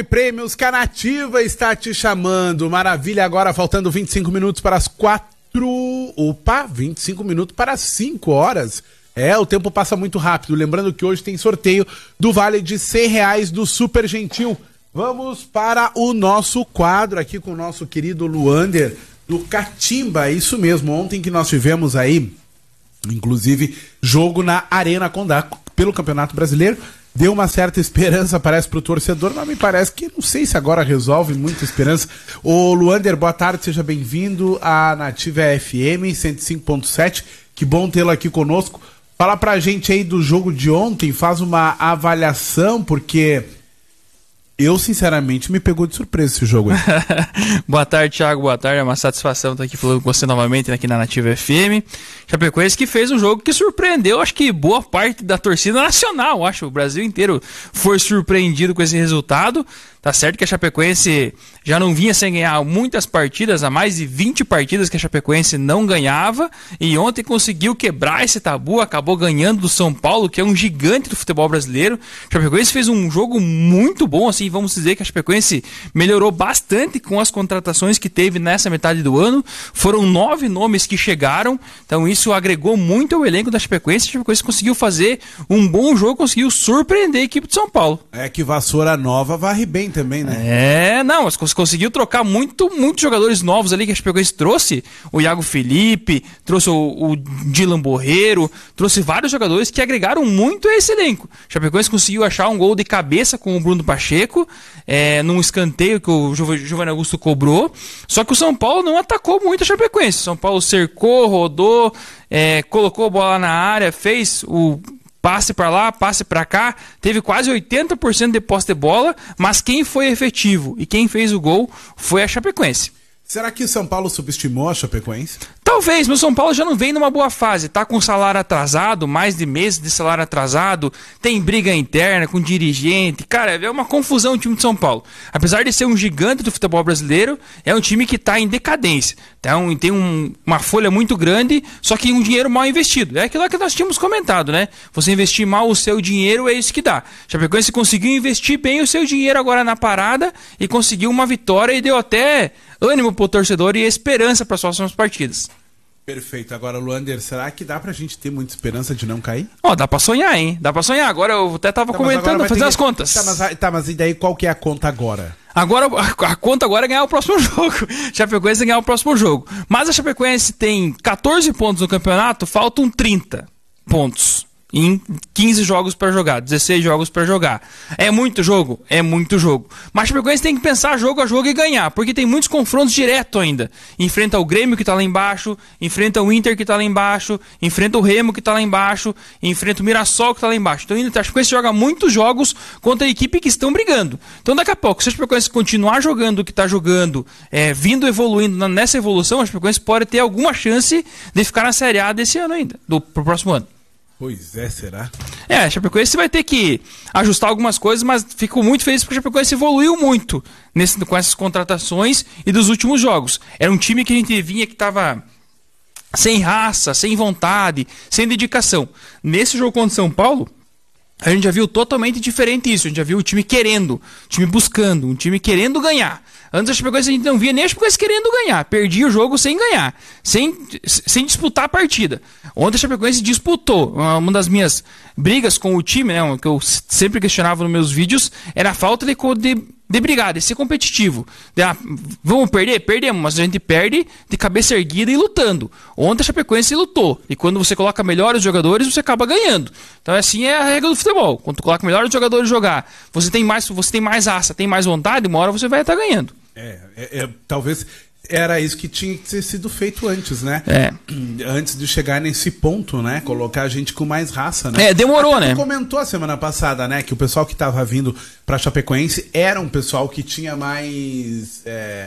Prêmios que a Nativa está te chamando. Maravilha, agora faltando 25 minutos para as 25 minutos para as 5 horas. O tempo passa muito rápido. Lembrando que hoje tem sorteio do vale de R$100 do Super Gentil. Vamos para o nosso quadro aqui com o nosso querido Luander do Catimba. Isso mesmo, ontem que nós tivemos aí, inclusive, jogo na Arena Condá pelo Campeonato Brasileiro. Deu uma certa esperança, parece, pro torcedor, mas me parece que, não sei se agora resolve muita esperança. Ô Luander, boa tarde, seja bem-vindo à Nativa FM 105.7, que bom tê-lo aqui conosco. Fala pra gente aí do jogo de ontem, faz uma avaliação, porque eu, sinceramente, me pegou de surpresa esse jogo aí. Boa tarde, Thiago, boa tarde, é uma satisfação estar aqui falando com você novamente aqui na Nativa FM. Chapecoense que fez um jogo que surpreendeu, acho que boa parte da torcida nacional, acho, o Brasil inteiro foi surpreendido com esse resultado. Tá certo que a Chapecoense já não vinha sem ganhar muitas partidas, há mais de 20 partidas que a Chapecoense não ganhava, e ontem conseguiu quebrar esse tabu, acabou ganhando do São Paulo, que é um gigante do futebol brasileiro. A Chapecoense fez um jogo muito bom, assim, vamos dizer que a Chapecoense melhorou bastante com as contratações que teve nessa metade do ano. Foram 9 nomes que chegaram, então isso agregou muito ao elenco da Chapecoense. A Chapecoense conseguiu fazer um bom jogo, conseguiu surpreender a equipe de São Paulo. É que vassoura nova varre bem também, né? Mas conseguiu trocar muitos jogadores novos ali que a Chapecoense trouxe. O Iago Felipe, trouxe o Dylan Borreiro, trouxe vários jogadores que agregaram muito a esse elenco. A Chapecoense conseguiu achar um gol de cabeça com o Bruno Pacheco, num escanteio que o Giovanni Augusto cobrou. Só que o São Paulo não atacou muito a Chapecoense. O São Paulo cercou, rodou, colocou a bola na área, fez o passe para lá, passe para cá, teve quase 80% de posse de bola, mas quem foi efetivo e quem fez o gol foi a Chapecoense. Será que o São Paulo subestimou a Chapecoense? Talvez, mas o São Paulo já não vem numa boa fase, tá com salário atrasado, mais de meses de salário atrasado, tem briga interna com dirigente, cara, é uma confusão o time de São Paulo. Apesar de ser um gigante do futebol brasileiro, é um time que tá em decadência, então tem uma folha muito grande, só que um dinheiro mal investido. É aquilo que nós tínhamos comentado, né? Você investir mal o seu dinheiro, é isso que dá. Chapecoense conseguiu investir bem o seu dinheiro agora na parada e conseguiu uma vitória e deu até ânimo pro torcedor e esperança para as próximas partidas. Perfeito. Agora, Luander, será que dá pra gente ter muita esperança de não cair? Dá pra sonhar, hein? Dá pra sonhar. Agora eu até tava comentando, fazendo as contas. Mas e daí qual que é a conta agora? Agora, a conta agora é ganhar o próximo jogo. Chapecoense ganhar o próximo jogo. Mas a Chapecoense tem 14 pontos no campeonato, faltam 30 pontos. Em 15 jogos para jogar, 16 jogos para jogar. É muito jogo? É muito jogo. Mas a Chapecoense tem que pensar jogo a jogo e ganhar, porque tem muitos confrontos diretos ainda. Enfrenta o Grêmio que tá lá embaixo, enfrenta o Inter que tá lá embaixo, enfrenta o Remo que tá lá embaixo, enfrenta o Mirassol que tá lá embaixo. Então a Chapecoense joga muitos jogos contra a equipe que estão brigando. Então daqui a pouco, se a Chapecoense continuar jogando o que tá jogando, vindo evoluindo nessa evolução, a Chapecoense pode ter alguma chance de ficar na Série A desse ano ainda, pro próximo ano. Pois é, será? A Chapecoense vai ter que ajustar algumas coisas, mas fico muito feliz porque a Chapecoense evoluiu muito com essas contratações e dos últimos jogos. Era um time que a gente vinha que estava sem raça, sem vontade, sem dedicação. Nesse jogo contra o São Paulo, a gente já viu totalmente diferente isso. A gente já viu o time querendo, o time buscando, um time querendo ganhar. Antes a Chapecoense a gente não via nem a Chapecoense querendo ganhar. Perdia o jogo sem ganhar, sem disputar a partida. Ontem a Chapecoense disputou. Uma das minhas brigas com o time, né, que eu sempre questionava nos meus vídeos, era a falta de brigar, de ser competitivo. Vamos perder? Perdemos, mas a gente perde de cabeça erguida e lutando. Ontem a Chapecoense lutou. E quando você coloca melhores jogadores, você acaba ganhando. Então assim é a regra do futebol. Quando tu coloca melhores jogadores jogar, você tem mais raça, tem mais vontade, uma hora você vai estar ganhando. Talvez era isso que tinha que ter sido feito antes, né? Antes de chegar nesse ponto, né? Colocar a gente com mais raça, né? Demorou, né? Você comentou a semana passada, né? Que o pessoal que estava vindo pra Chapecoense era um pessoal que tinha mais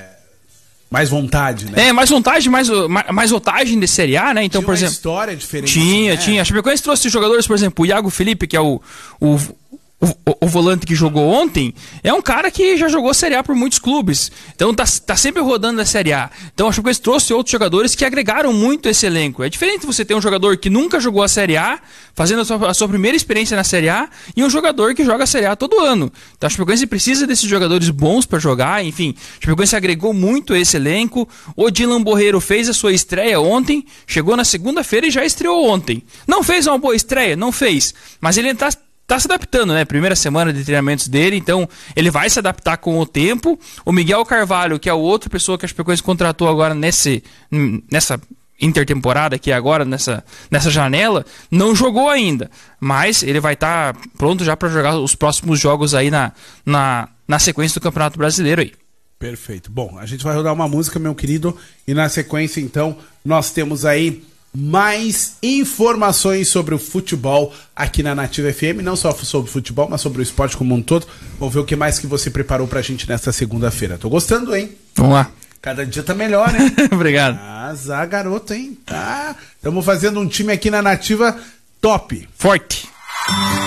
vontade, né? Mais vontade, mais vantagem de Série A, né? Então, tinha por exemplo, uma história diferente. Tinha. A Chapecoense trouxe jogadores, por exemplo, o Iago Felipe, que é o o volante que jogou ontem é um cara que já jogou Série A por muitos clubes. Então tá sempre rodando na Série A. Então a Chapecoense trouxe outros jogadores que agregaram muito esse elenco. É diferente você ter um jogador que nunca jogou a Série A, fazendo a sua primeira experiência na Série A, e um jogador que joga a Série A todo ano. Então a Chapecoense precisa desses jogadores bons para jogar. Enfim, a Chapecoense agregou muito a esse elenco. O Dylan Borreiro fez a sua estreia ontem, chegou na segunda-feira e já estreou ontem. Não fez uma boa estreia? Não fez. Mas ele tá se adaptando, né? Primeira semana de treinamentos dele, então ele vai se adaptar com o tempo. O Miguel Carvalho, que é a outra pessoa que a Chapecoense contratou agora nessa intertemporada aqui agora, nessa janela, não jogou ainda. Mas ele vai estar pronto já para jogar os próximos jogos aí na sequência do Campeonato Brasileiro aí. Perfeito. Bom, a gente vai rodar uma música, meu querido, e na sequência, então, nós temos aí mais informações sobre o futebol aqui na Nativa FM, não só sobre futebol, mas sobre o esporte como um todo. Vamos ver o que mais que você preparou pra gente nesta segunda-feira. Tô gostando, hein? Vamos lá. Cada dia tá melhor, hein? Obrigado. Azar, garoto, hein? Tá. Estamos fazendo um time aqui na Nativa top. Forte.